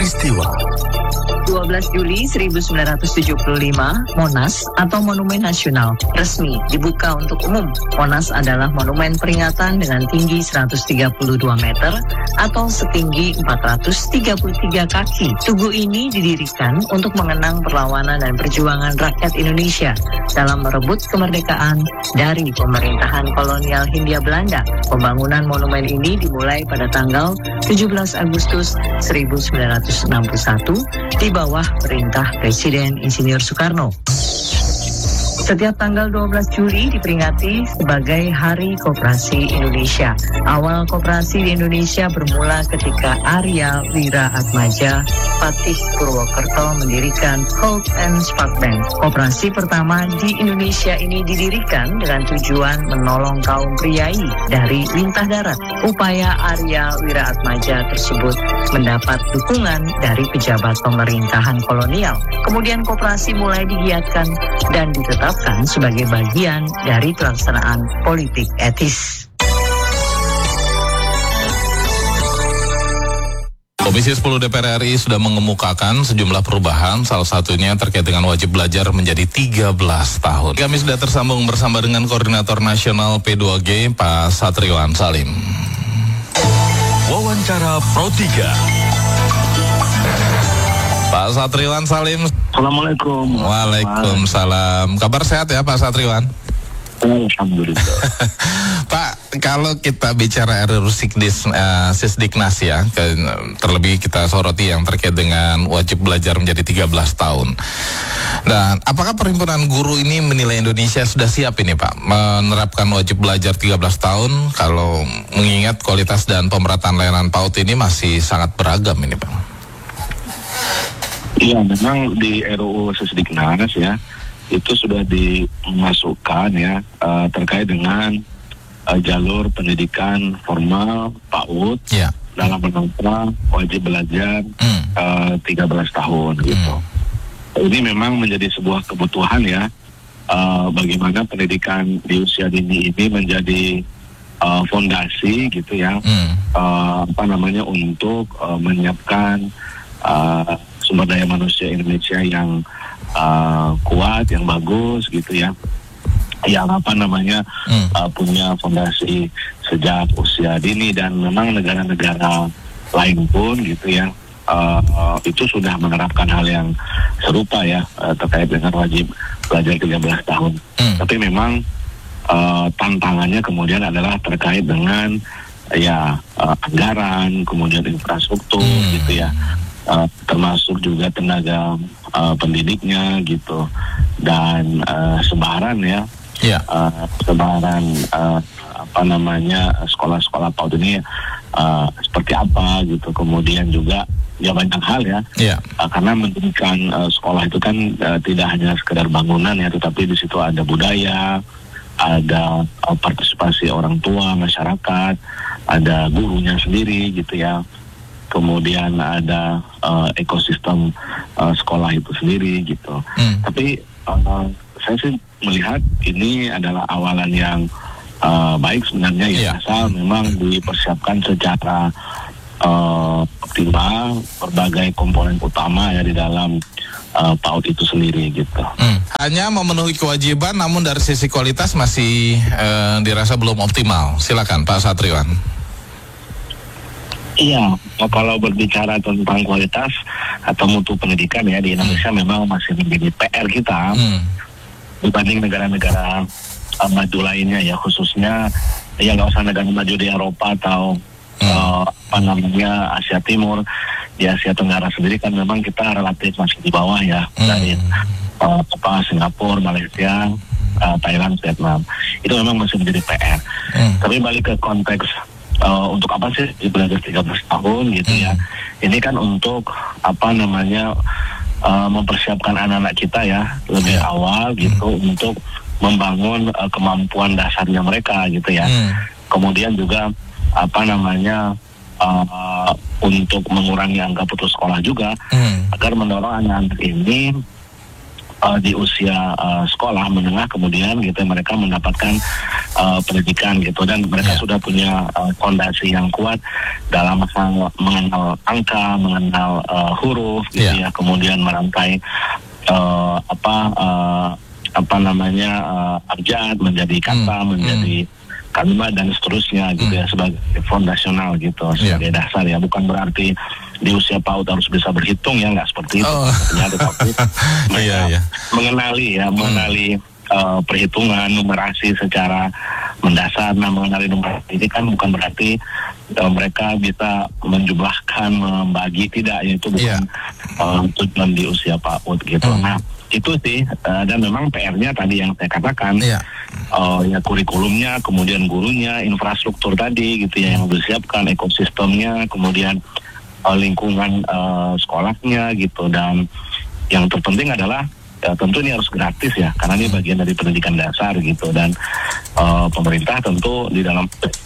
peristiwa. 12 Juli 1975, Monas atau Monumen Nasional resmi dibuka untuk umum. Monas adalah monumen peringatan dengan tinggi 132 meter atau setinggi 433 kaki. Tugu ini didirikan untuk mengenang perlawanan dan perjuangan rakyat Indonesia dalam merebut kemerdekaan dari pemerintahan kolonial Hindia Belanda. Pembangunan monumen ini dimulai pada tanggal 17 Agustus 1961 di bawah perintah Presiden Insinyur Soekarno. Setiap tanggal 12 Juli diperingati sebagai Hari Koperasi Indonesia. Awal koperasi di Indonesia bermula ketika Arya Wiraatmaja Patih Purwokerto mendirikan Colt and Spark Bank. Koperasi pertama di Indonesia ini didirikan dengan tujuan menolong kaum priai dari lintah darat. Upaya Arya Wiraatmaja tersebut mendapat dukungan dari pejabat pemerintahan kolonial. Kemudian koperasi mulai digiatkan dan ditetapkan sebagai bagian dari pelaksanaan politik etis. Komisi 10 DPR RI sudah mengemukakan sejumlah perubahan, salah satunya terkait dengan wajib belajar menjadi 13 tahun. Kami sudah tersambung bersama dengan Koordinator Nasional P2G, Pak Satriwan Salim. Wawancara Pro 3. Pak Satriwan Salim. Assalamualaikum. Waalaikumsalam. Kabar sehat ya Pak Satriwan? Alhamdulillah. Pak, kalau kita bicara RUU Sisdiknas ya, terlebih kita soroti yang terkait dengan wajib belajar menjadi 13 tahun. Dan apakah Perhimpunan Guru ini menilai Indonesia sudah siap ini Pak menerapkan wajib belajar 13 tahun kalau mengingat kualitas dan pemerataan layanan PAUD ini masih sangat beragam ini Pak? Iya, memang di RUU Sisdiknas ya itu sudah dimasukkan ya terkait dengan jalur pendidikan formal PAUD dalam rangka wajib belajar 13 tahun gitu. Ini memang menjadi sebuah kebutuhan ya bagaimana pendidikan di usia dini ini menjadi fondasi gitu ya untuk menyiapkan sumber daya manusia Indonesia yang kuat, yang bagus gitu ya, yang punya fondasi sejak usia dini. Dan memang negara-negara lain pun gitu ya itu sudah menerapkan hal yang serupa ya terkait dengan wajib belajar 13 tahun. Tapi memang tantangannya kemudian adalah terkait dengan anggaran, kemudian infrastruktur gitu ya, termasuk juga tenaga pendidiknya gitu, dan sebaran ya, sebaran sekolah-sekolah PAUD ini seperti apa gitu. Kemudian juga ya banyak hal ya, karena mendirikan sekolah itu kan tidak hanya sekedar bangunan ya, tetapi di situ ada budaya, ada partisipasi orang tua, masyarakat, ada gurunya sendiri gitu ya. Kemudian ada ekosistem sekolah itu sendiri gitu. Tapi saya sih melihat ini adalah awalan yang baik sebenarnya ya, asal memang dipersiapkan secara optimal berbagai komponen utama ya di dalam PAUD itu sendiri gitu. Hanya memenuhi kewajiban, namun dari sisi kualitas masih dirasa belum optimal. Silakan Pak Satriwan. Iya, kalau berbicara tentang kualitas atau mutu pendidikan ya di Indonesia memang masih menjadi PR kita dibanding negara-negara maju lainnya ya, khususnya ya nggak usah negara maju di Eropa atau Asia Timur. Di Asia Tenggara sendiri kan memang kita relatif masih di bawah ya dari Singapura, Malaysia, Thailand, Vietnam. Itu memang masih menjadi PR. Tapi balik ke konteks untuk apa sih belajar 13 tahun gitu ya. Ini kan untuk mempersiapkan anak-anak kita ya lebih awal gitu untuk membangun kemampuan dasarnya mereka gitu ya. Kemudian juga untuk mengurangi angka putus sekolah juga, agar mendorong anak-anak ini di usia sekolah menengah, kemudian gitu mereka mendapatkan pendidikan gitu, dan mereka sudah punya fondasi yang kuat dalam mengenal angka, mengenal huruf gitu ya, kemudian merangkai abjad menjadi kata, menjadi kalimat dan seterusnya gitu ya, sebagai fondasional gitu, sebagai dasar ya. Bukan berarti di usia PAUD harus bisa berhitung ya, nggak seperti itu. Tetapi mereka mengenali perhitungan, numerasi secara mendasar. Nah, mengenali numerasi ini kan bukan berarti mereka bisa menjumlahkan, membagi, tidak, itu bukan tujuan di usia PAUD gitu. Nah, itu sih, dan memang PR-nya tadi yang saya katakan, ya kurikulumnya, kemudian gurunya, infrastruktur tadi gitu ya yang disiapkan, ekosistemnya, kemudian lingkungan sekolahnya gitu, dan yang terpenting adalah tentu ini harus gratis ya, karena ini bagian dari pendidikan dasar gitu, dan pemerintah tentu di dalam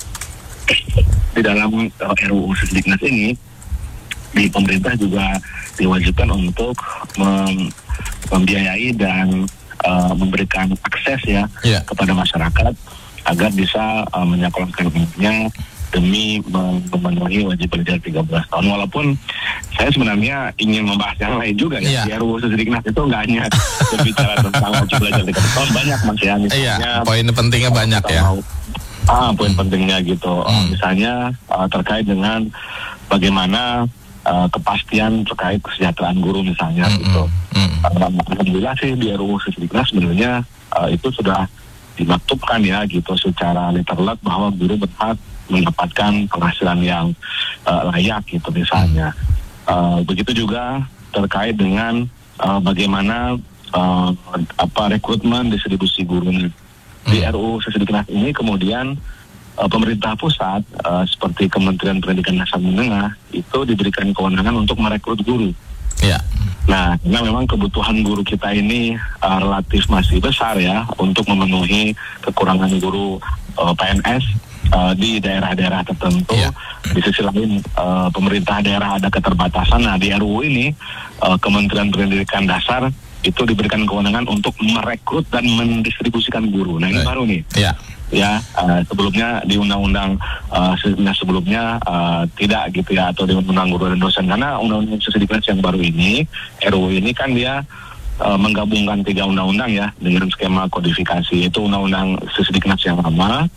RUU Sisdiknas ini, di pemerintah juga diwajibkan untuk membiayai dan memberikan akses ya kepada masyarakat agar bisa menyekolahkan anaknya demi memenuhi wajib belajar 13 tahun. Walaupun saya sebenarnya ingin membahas yang lain juga ya. Di RUU Sisdiknas itu nggak hanya berbicara tentang wajib belajar 13 tahun, banyak Mas ya. Misalnya poin pentingnya banyak ya. Poin pentingnya gitu. Misalnya terkait dengan bagaimana kepastian terkait kesejahteraan guru misalnya gitu. Alhamdulillah sih di RUU Sisdiknas sebenarnya itu sudah dimaktubkan ya gitu secara literal bahwa guru berhak mendapatkan penghasilan yang layak gitu misalnya. Begitu juga terkait dengan bagaimana rekrutmen distribusi guru di RUU Sisdiknas ini. Kemudian pemerintah pusat seperti Kementerian Pendidikan Dasar Menengah itu diberikan kewenangan untuk merekrut guru. Nah, karena memang kebutuhan guru kita ini relatif masih besar ya untuk memenuhi kekurangan guru PNS di daerah-daerah tertentu. Di sisi lain pemerintah daerah ada keterbatasan. Nah, di RUU ini Kementerian Pendidikan Dasar itu diberikan kewenangan untuk merekrut dan mendistribusikan guru. Nah, ini baru nih. Sebelumnya di undang-undang sebelumnya tidak gitu ya, atau di undang guru dan dosen, karena undang-undang Sisdiknas yang baru ini, RUU ini kan dia menggabungkan 3 undang-undang ya dengan skema kodifikasi. Itu undang-undang Sisdiknas yang lama,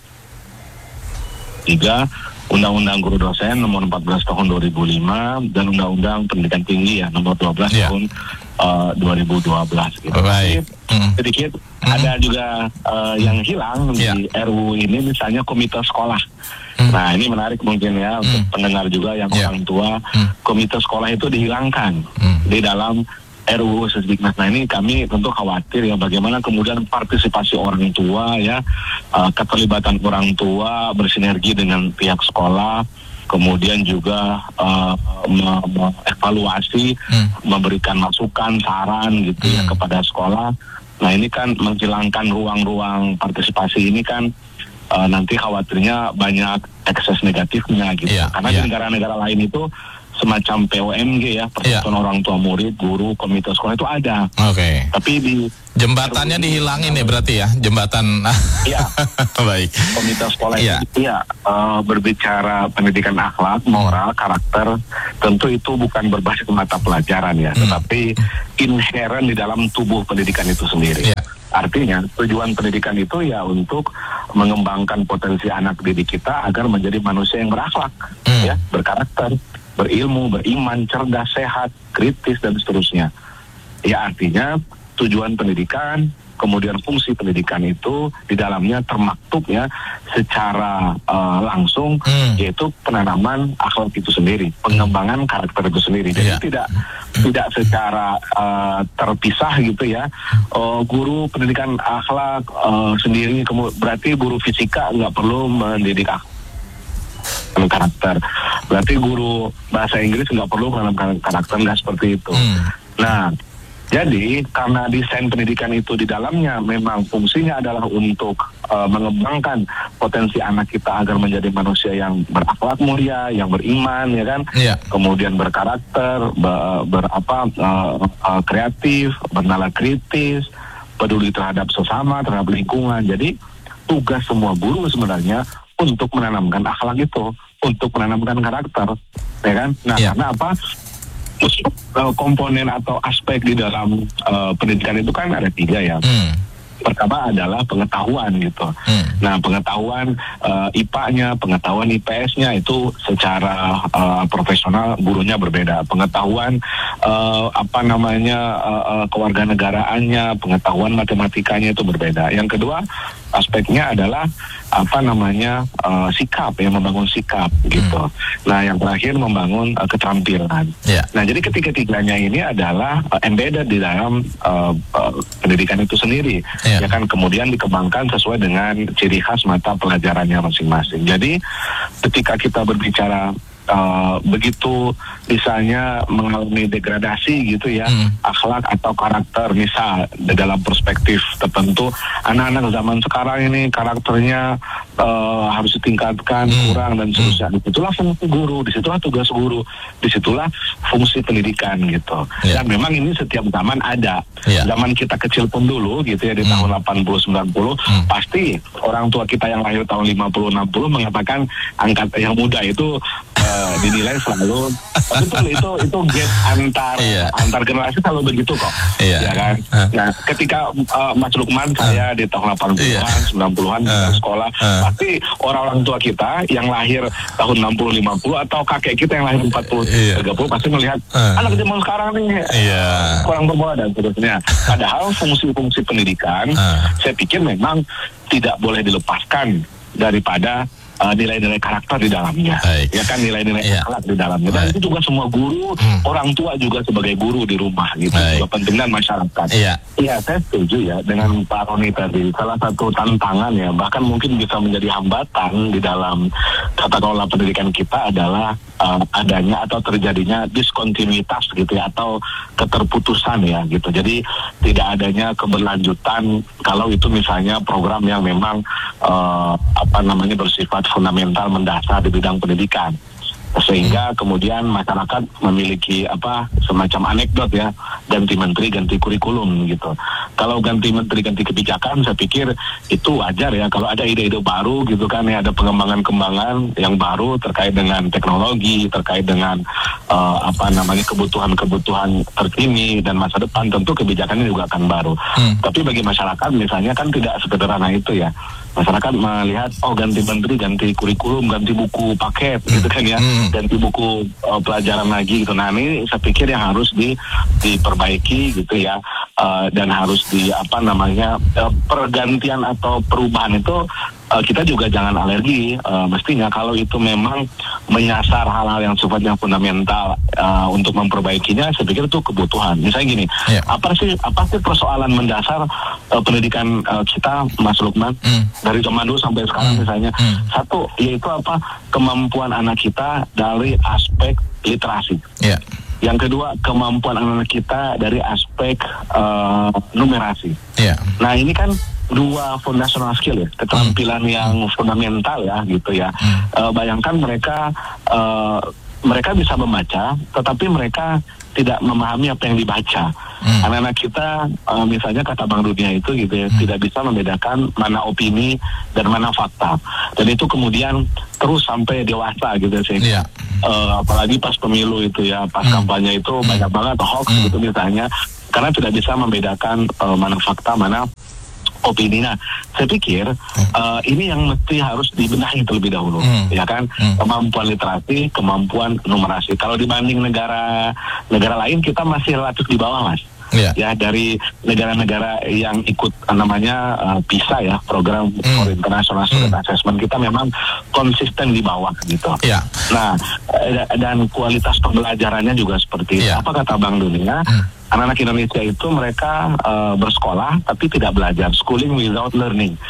3 Undang-Undang Guru Dosen nomor 14 tahun 2005 dan Undang-Undang Pendidikan Tinggi ya nomor 12 tahun 2012 gitu. Baik. Sedikit ada juga yang hilang di RUU ini, misalnya komite sekolah. Nah, ini menarik mungkin ya untuk pendengar juga yang orang tua. Komite sekolah itu dihilangkan di dalam RUU Sisdiknas. Nah, ini kami tentu khawatir ya bagaimana kemudian partisipasi orang tua ya, keterlibatan orang tua bersinergi dengan pihak sekolah, kemudian juga mengevaluasi, memberikan masukan, saran gitu ya kepada sekolah. Nah, ini kan menghilangkan ruang-ruang partisipasi ini kan nanti khawatirnya banyak ekses negatifnya gitu. Karena di negara-negara lain itu semacam POMG ya, persatuan orang tua murid, guru, komite sekolah itu ada. Tapi di jembatannya dihilangin ya berarti ya, jembatan. Baik. Komite sekolah itu berbicara pendidikan akhlak, moral, karakter. Tentu itu bukan berbasis mata pelajaran ya, tetapi inheren di dalam tubuh pendidikan itu sendiri. Artinya tujuan pendidikan itu ya untuk mengembangkan potensi anak didik kita agar menjadi manusia yang berakhlak, ya, berkarakter, berilmu, beriman, cerdas, sehat, kritis, dan seterusnya. Ya, artinya tujuan pendidikan, kemudian fungsi pendidikan itu di dalamnya termaktub ya secara langsung, yaitu penanaman akhlak itu sendiri, pengembangan karakter itu sendiri. Jadi tidak secara terpisah gitu ya. Guru pendidikan akhlak sendiri, berarti guru fisika nggak perlu mendidik karakter. Berarti guru bahasa Inggris nggak perlu menanamkan karakter, nggak seperti itu. Nah, Jadi karena desain pendidikan itu di dalamnya memang fungsinya adalah untuk mengembangkan potensi anak kita agar menjadi manusia yang berakhlak mulia, yang beriman, ya kan, kemudian berkarakter, kreatif, bernalar kritis, peduli terhadap sesama, terhadap lingkungan. Jadi tugas semua guru sebenarnya untuk menanamkan akhlak itu, untuk menanamkan karakter, ya kan. Nah, karena apa? Komponen atau aspek di dalam pendidikan itu kan ada 3 ya. Pertama adalah pengetahuan gitu. Nah, pengetahuan IPA-nya, pengetahuan IPS-nya itu secara profesional gurunya berbeda. Pengetahuan kewarganegaraannya, pengetahuan matematikanya itu berbeda. Yang kedua, aspeknya adalah sikap, ya, membangun sikap gitu. Nah, yang terakhir membangun keterampilan. Nah, jadi ketiga-tiganya ini adalah embedded di dalam pendidikan itu sendiri. Ya kan, kemudian dikembangkan sesuai dengan ciri khas mata pelajarannya masing-masing. Jadi ketika kita berbicara begitu misalnya mengalami degradasi gitu ya, akhlak atau karakter, misal dalam perspektif tertentu anak-anak zaman sekarang ini karakternya harus ditingkatkan, kurang dan seterusnya. Disitulah fungsi guru, disitulah tugas guru, disitulah fungsi pendidikan gitu. Dan memang ini setiap zaman ada. Zaman kita kecil pun dulu gitu ya, di tahun 80-90 pasti orang tua kita yang lahir tahun 50-60 mengatakan angkat yang muda itu dinilai selalu betul, itu gap antar generasi selalu begitu kok, ya kan. Nah, ketika Mas Lukman saya di tahun 80-an, 90-an sekolah, pasti orang-orang tua kita yang lahir tahun 60-50 atau kakek kita yang lahir 40-30 pasti melihat anak zaman sekarang nih kurang berbola dan seterusnya. Padahal fungsi-fungsi pendidikan saya pikir memang tidak boleh dilepaskan daripada nilai-nilai karakter di dalamnya, ya kan, nilai-nilai akhlak di dalamnya. Dan itu juga semua guru, orang tua juga sebagai guru di rumah gitu, juga penting, dan masyarakat. Iya, saya setuju ya dengan Pak Roni tadi. Salah satu tantangan ya, bahkan mungkin bisa menjadi hambatan di dalam tata kelola pendidikan kita adalah adanya atau terjadinya diskontinuitas gitu ya, atau keterputusan ya gitu. Jadi tidak adanya keberlanjutan kalau itu misalnya program yang memang bersifat fundamental mendasar di bidang pendidikan, sehingga kemudian masyarakat memiliki semacam anekdot ya, ganti menteri ganti kurikulum gitu. Kalau ganti menteri ganti kebijakan, saya pikir itu wajar ya, kalau ada ide-ide baru gitu kan ya, ada pengembangan-pengembangan yang baru terkait dengan teknologi, terkait dengan kebutuhan terkini dan masa depan, tentu kebijakannya juga akan baru. Tapi bagi masyarakat misalnya kan tidak sederhana itu ya. Masyarakat melihat ganti menteri, ganti kurikulum, ganti buku paket gitu kan ya, ganti buku pelajaran lagi gitu. Nah, ini saya pikir yang harus diperbaiki gitu ya, dan harus pergantian atau perubahan itu kita juga jangan alergi. Mestinya kalau itu memang menyasar hal-hal yang sifatnya fundamental untuk memperbaikinya, saya pikir itu kebutuhan. Misalnya gini, apa sih persoalan mendasar pendidikan kita, Mas Lukman, dari zaman dulu sampai sekarang misalnya? Satu, yaitu kemampuan anak kita dari aspek literasi. Yang kedua, kemampuan anak kita dari aspek numerasi. Nah, ini kan dua foundational skill ya, keterampilan yang fundamental ya gitu ya. Bayangkan mereka bisa membaca, tetapi mereka tidak memahami apa yang dibaca. Anak-anak kita misalnya kata Bank Dunia itu gitu ya, tidak bisa membedakan mana opini dan mana fakta. Dan itu kemudian terus sampai dewasa gitu sehingga apalagi pas pemilu itu ya, pas kampanye itu banyak banget hoax gitu misalnya, karena tidak bisa membedakan mana fakta, mana opini. Nah, saya pikir ini yang mesti harus dibenahi terlebih dahulu, ya kan, kemampuan literasi, kemampuan numerasi. Kalau dibanding negara lain, kita masih relatif di bawah, Mas. Ya, dari negara-negara yang ikut PISA ya, program for International Student Assessment, kita memang konsisten di bawah gitu. Nah, dan kualitas pembelajarannya juga seperti itu. Apa kata Bank Dunia? Anak-anak Indonesia itu mereka bersekolah tapi tidak belajar, schooling without learning.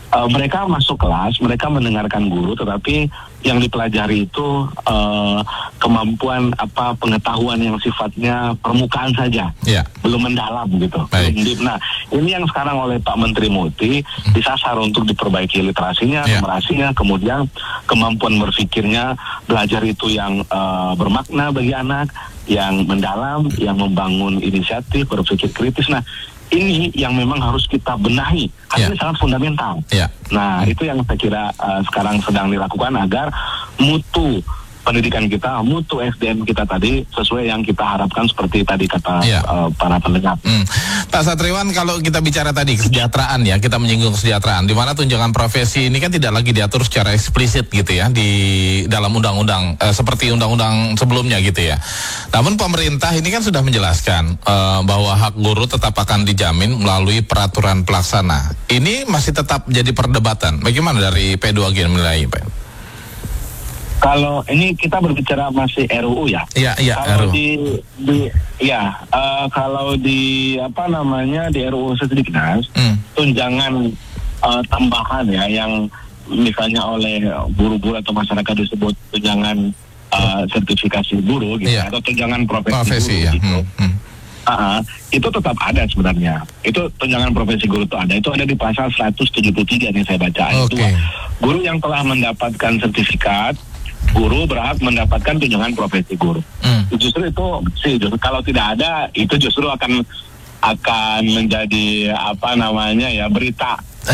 mereka masuk kelas, mereka mendengarkan guru, tetapi yang dipelajari itu kemampuan pengetahuan yang sifatnya permukaan saja, belum mendalam gitu. Nah, ini yang sekarang oleh Pak Menteri Muti disasar untuk diperbaiki literasinya, numerasinya, kemudian kemampuan berpikirnya, belajar itu yang bermakna bagi anak, yang mendalam, yang membangun inisiatif, berpikir kritis. Nah, ini yang memang harus kita benahi, karena ini sangat fundamental. Nah, itu yang saya kira sekarang sedang dilakukan agar mutu pendidikan kita, mutu SDM kita tadi sesuai yang kita harapkan seperti tadi kata para pendengar. Pak Satriwan, kalau kita bicara tadi kesejahteraan ya, kita menyinggung kesejahteraan, di mana tunjangan profesi ini kan tidak lagi diatur secara eksplisit gitu ya di dalam undang-undang seperti undang-undang sebelumnya gitu ya. Namun pemerintah ini kan sudah menjelaskan bahwa hak guru tetap akan dijamin melalui peraturan pelaksana. Ini masih tetap jadi perdebatan. Bagaimana dari P2G menilai, Pak? Kalau ini kita berbicara masih RUU ya. Kalau RUU. Kalau di di RUU Sesdiknas, tunjangan tambahan ya yang misalnya oleh guru-guru atau masyarakat disebut tunjangan sertifikasi guru gitu, atau tunjangan profesi guru, gitu. Itu tetap ada sebenarnya. Itu tunjangan profesi guru itu ada. Itu ada di pasal 173 nih saya baca. Itu guru yang telah mendapatkan sertifikat guru berhak mendapatkan tunjangan profesi guru. Justru itu sih, kalau tidak ada itu justru akan menjadi berita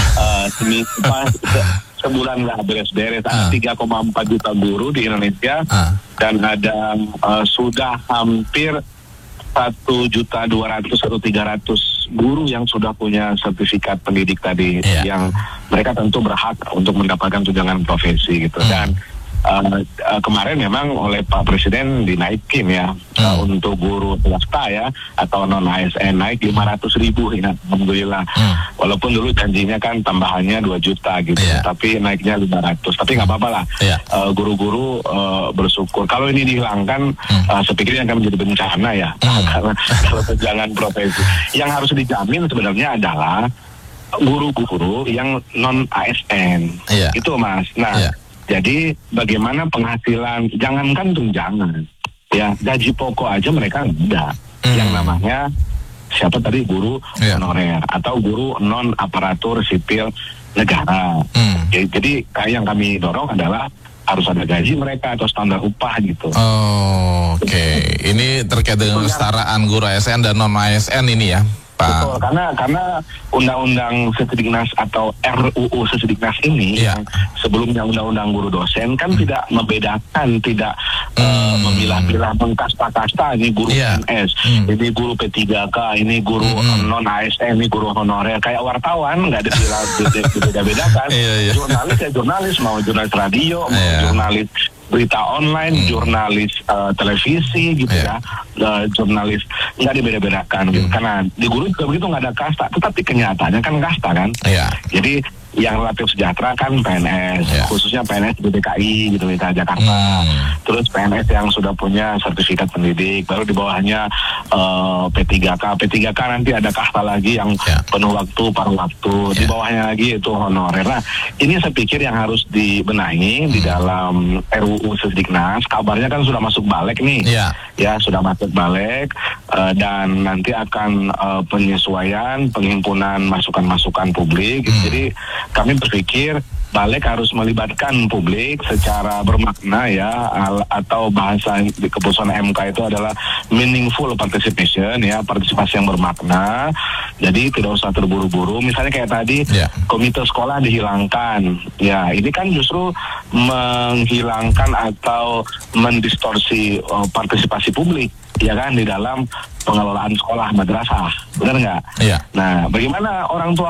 sebulan nggak beres-beres. Ada 3,4 juta guru di Indonesia dan ada sudah hampir 1.200.000 atau 300 guru yang sudah punya sertifikat pendidik tadi, yang mereka tentu berhak untuk mendapatkan tunjangan profesi gitu. Dan kemarin memang oleh Pak Presiden dinaikin ya untuk guru swasta ya atau non ASN naik 500.000 ya, alhamdulillah. Walaupun dulu janjinya kan tambahannya 2 juta gitu, tapi naiknya 500. Tapi nggak apa-apa lah. Guru-guru bersyukur. Kalau ini dihilangkan, sepikirnya akan menjadi bencana ya. Karena kalau tunjangan profesi yang harus dijamin sebenarnya adalah guru-guru yang non ASN. Itu Mas. Nah. Jadi bagaimana penghasilan, jangankan tunjangan, ya gaji pokok aja mereka enggak. Yang namanya siapa tadi guru honorer atau guru non aparatur sipil negara. Jadi yang kami dorong adalah harus ada gaji mereka atau standar upah gitu. Ini terkait dengan kesetaraan guru ASN dan non ASN ini ya, Pak. Betul, karena undang-undang Sesdiknas atau RUU Sesdiknas ini yang sebelumnya undang-undang guru dosen kan tidak membedakan, tidak memilah-milah mengkasta-kasta, ini guru PNS, ini guru P3K, ini guru non ASN, ini guru honorer, kayak wartawan nggak dibeda-bedakan. Jurnalis ya jurnalis, mau jurnalis radio, mau jurnalis berita online, jurnalis televisi gitu jurnalis nggak dibeda-bedakan gitu. Karena di guru juga begitu, nggak ada kasta, tetapi kenyataannya kan kasta kan. Jadi yang relatif sejahtera kan PNS, khususnya PNS di DKI gitu, di Jakarta. Terus PNS yang sudah punya sertifikat pendidik, baru di bawahnya P3K. P3K nanti ada kasta lagi yang penuh waktu, paruh waktu. Di bawahnya lagi itu honorer. Nah, ini saya pikir yang harus dibenahi di dalam RUU Sesdiknas. Kabarnya kan sudah masuk balik nih, ya sudah masuk balik dan nanti akan penyesuaian, penghimpunan masukan-masukan publik. Jadi kami berpikir balik harus melibatkan publik secara bermakna ya, atau bahasa di keputusan MK itu adalah meaningful participation ya, partisipasi yang bermakna. Jadi tidak usah terburu-buru. Misalnya kayak tadi komite sekolah dihilangkan. Ya, ini kan justru menghilangkan atau mendistorsi partisipasi publik ya kan di dalam pengelolaan sekolah madrasah. Benar nggak? Nah, bagaimana orang tua